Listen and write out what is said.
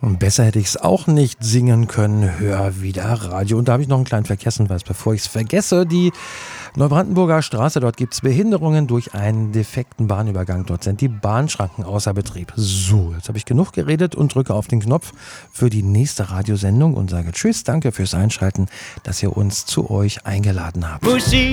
Und besser hätte ich es auch nicht singen können. Hör wieder Radio. Und da habe ich noch einen kleinen Verkehrshinweis, bevor ich es vergesse. Die Neubrandenburger Straße, dort gibt es Behinderungen durch einen defekten Bahnübergang. Dort sind die Bahnschranken außer Betrieb. So, jetzt habe ich genug geredet und drücke auf den Knopf für die nächste Radiosendung und sage Tschüss, danke fürs Einschalten, dass ihr uns zu euch eingeladen habt.